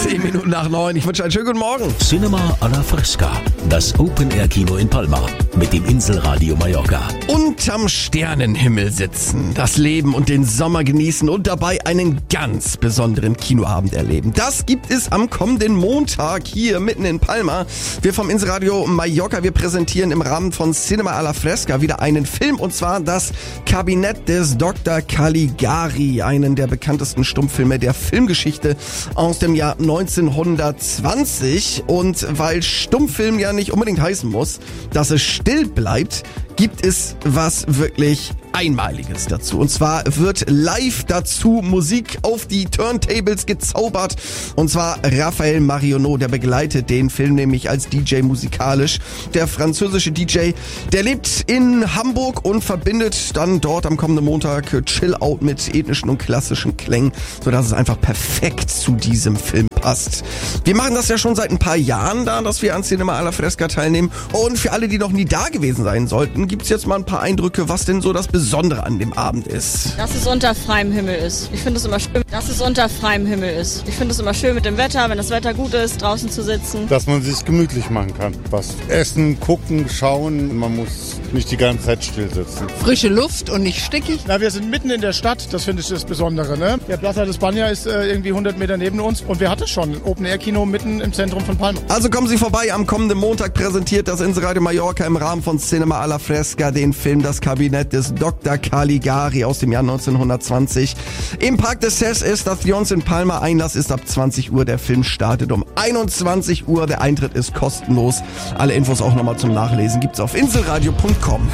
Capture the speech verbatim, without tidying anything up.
Zehn Minuten nach neun. Ich wünsche einen schönen guten Morgen. Cinema alla Fresca, das Open-Air-Kino in Palma mit dem Inselradio Mallorca. Unterm Sternenhimmel sitzen, das Leben und den Sommer genießen und dabei einen ganz besonderen Kinoabend erleben. Das gibt es am kommenden Montag hier mitten in Palma. Wir vom Inselradio Mallorca, wir präsentieren im Rahmen von Cinema alla Fresca wieder einen Film, und zwar das Kabinett des Doktor Caligari, einen der bekanntesten Stummfilme der Filmgeschichte aus dem Jahr neunzehnhundertzwanzig. Und weil Stummfilm ja nicht unbedingt heißen muss, dass es still bleibt, gibt es was wirklich Einmaliges dazu. Und zwar wird live dazu Musik auf die Turntables gezaubert. Und zwar Raphael Marionneau, der begleitet den Film nämlich als D J musikalisch. Der französische D J, der lebt in Hamburg und verbindet dann dort am kommenden Montag Chill-Out mit ethnischen und klassischen Klängen, sodass es einfach perfekt zu diesem Film passt. Wir machen das ja schon seit ein paar Jahren da, dass wir an Cinema alla Fresca teilnehmen. Und für alle, die noch nie da gewesen sein sollten, gibt's jetzt mal ein paar Eindrücke, was denn so das Besondere an dem Abend ist. Dass es unter freiem Himmel ist. Ich finde es immer schön, dass es unter freiem Himmel ist. Ich finde es immer schön mit dem Wetter, wenn das Wetter gut ist, draußen zu sitzen. Dass man sich gemütlich machen kann. Was essen, gucken, schauen. Man muss nicht die ganze Zeit still sitzen. Frische Luft und nicht stickig. Na, wir sind mitten in der Stadt, das finde ich das Besondere. Ne? Der Plaza de España ist äh, irgendwie hundert Meter neben uns und wir hatten schon ein Open-Air-Kino mitten im Zentrum von Palma. Also kommen Sie vorbei, am kommenden Montag präsentiert das Inselradio Mallorca im Rahmen von Cinema alla Fresca den Film Das Kabinett des Doktor Caligari aus dem Jahr neunzehnhundertzwanzig. Im Park des Ses Estaciones in Palma. Einlass ist ab zwanzig Uhr. Der Film startet um einundzwanzig Uhr. Der Eintritt ist kostenlos. Alle Infos auch nochmal zum Nachlesen gibt's auf inselradio punkt com.